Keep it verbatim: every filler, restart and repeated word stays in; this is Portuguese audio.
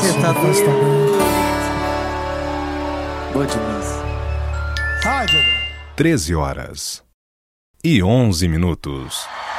Você tá doido. Boa demais. treze horas e onze minutos.